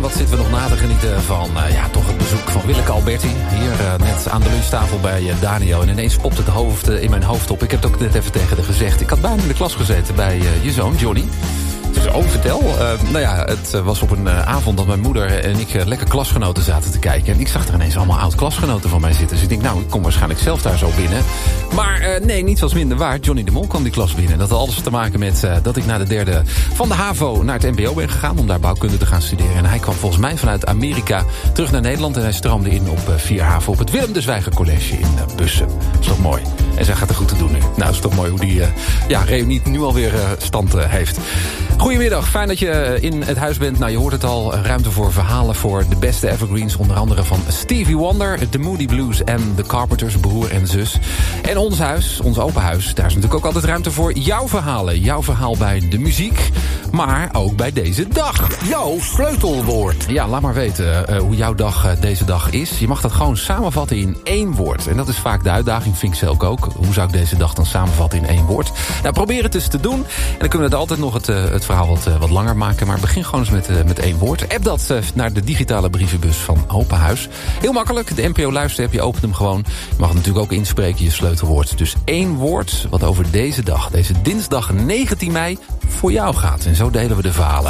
wat zitten we nog na te genieten van toch het bezoek van Willeke Alberti. Hier net aan de lunchtafel bij Daniel. En ineens popt het hoofd in mijn hoofd op. Ik heb het ook net even tegen haar gezegd. Ik had bijna in de klas gezeten bij je zoon, Johnny. Ze zei, vertel. Het was op een avond dat mijn moeder en ik lekker klasgenoten zaten te kijken. En ik zag er ineens allemaal oud-klasgenoten van mij zitten. Dus ik denk, ik kom waarschijnlijk zelf daar zo binnen. Maar nee, niet was minder waar. Johnny de Mol kwam die klas binnen. Dat had alles te maken met dat ik na de derde van de HAVO naar het MBO ben gegaan. Om daar bouwkunde te gaan studeren. En hij kwam volgens mij vanuit Amerika terug naar Nederland. En hij stroomde in op 4 HAVO op het Willem de Zwijger College in Bussen. Dat is toch mooi. En zij gaat er goed te doen nu. Nou, dat is toch mooi hoe die reunie nu alweer stand heeft. Goedemiddag, fijn dat je in het huis bent. Nou, je hoort het al, ruimte voor verhalen voor de beste evergreens. Onder andere van Stevie Wonder, The Moody Blues en The Carpenters, broer en zus. En ons huis, ons open huis, daar is natuurlijk ook altijd ruimte voor jouw verhalen. Jouw verhaal bij de muziek, maar ook bij deze dag. Jouw sleutelwoord. Ja, laat maar weten hoe jouw dag deze dag is. Je mag dat gewoon samenvatten in 1 woord. En dat is vaak de uitdaging, vind ik zelf ook. Hoe zou ik deze dag dan samenvatten in 1 woord? Nou, probeer het eens te doen. En dan kunnen we het altijd nog het verhaal wat langer maken. Maar begin gewoon eens met 1 woord. App dat naar de digitale brievenbus van Open Huis. Heel makkelijk. De NPO Luister-app, je opent hem gewoon. Je mag het natuurlijk ook inspreken, je sleutelwoord. Dus 1 woord wat over deze dag, deze dinsdag 19 mei, voor jou gaat. En zo delen we de verhalen.